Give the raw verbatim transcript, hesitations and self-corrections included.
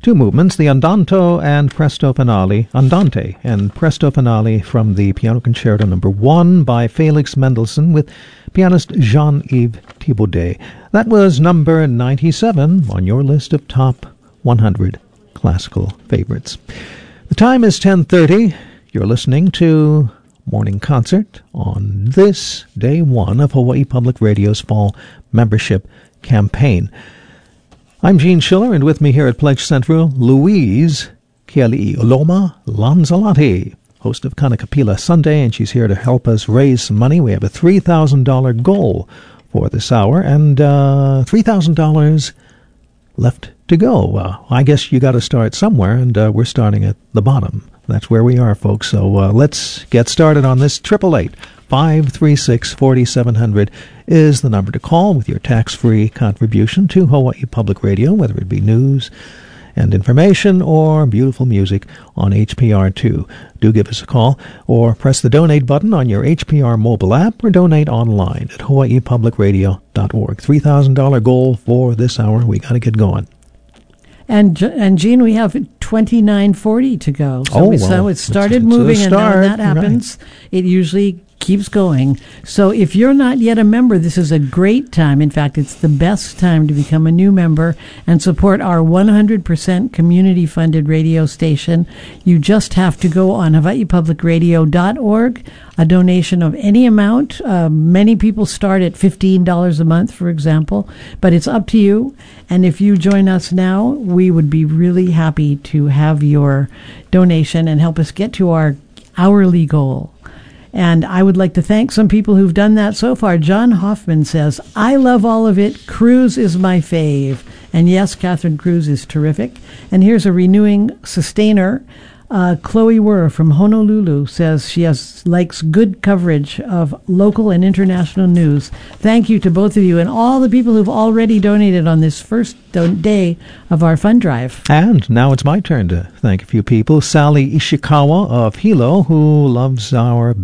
two movements, the Andante and Presto Finale, Andante and Presto Finale from the Piano Concerto Number One by Felix Mendelssohn with pianist Jean-Yves Thibaudet. That was number ninety-seven on your list of top one hundred classical favorites. The time is ten thirty. You're listening to Morning Concert on this day one of Hawaii Public Radio's fall membership campaign. I'm Gene Schiller, and with me here at Pledge Central, Louise Keali'oloma Lanzalati, host of Kanakapila Sunday, and she's here to help us raise some money. We have a three thousand dollars goal for this hour, and uh, three thousand dollars left to go. Uh, I guess you got to start somewhere, and uh, we're starting at the bottom. That's where we are, folks. So uh, let's get started on this. Triple eight five three six four seven zero zero is the number to call with your tax-free contribution to Hawaii Public Radio, whether it be news and information or beautiful music on H P R two. Do give us a call or press the donate button on your H P R mobile app or donate online at hawaii public radio dot org. three thousand dollars goal for this hour. We got to get going. And and Gene, we have twenty-nine forty to go. So, oh, we, well, so it started it's, it's moving, and start, when that happens, right. It usually keeps going. So if you're not yet a member, this is a great time. In fact, it's the best time to become a new member and support our one hundred percent community-funded radio station. You just have to go on hawaii public radio dot org. A donation of any amount. Uh, many people start at fifteen dollars a month, for example, but it's up to you. And if you join us now, we would be really happy to have your donation and help us get to our hourly goal. And I would like to thank some people who've done that so far. John Hoffman says, I love all of it. Cruz is my fave. And yes, Catherine Cruz is terrific. And here's a renewing sustainer. Uh, Chloe Wurr from Honolulu says she has likes good coverage of local and international news. Thank you to both of you and all the people who've already donated on this first do- day of our fund drive. And now it's my turn to thank a few people. Sally Ishikawa of Hilo, who loves our